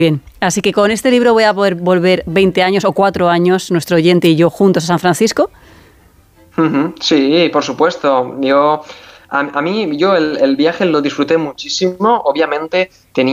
Bien, así que con este libro voy a poder volver 20 años o 4 años, nuestro oyente y yo, juntos a San Francisco. Sí, por supuesto. A mí, el viaje lo disfruté muchísimo. Obviamente tenía